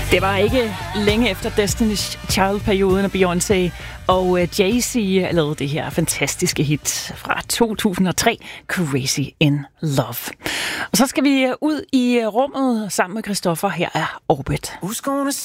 Det var ikke længe efter Destiny's Child-perioden af Beyoncé og Jay-Z lavede det her fantastiske hit fra 2003, Crazy in Love. Og så skal vi ud i rummet sammen med Christoffer. Her er Orbit.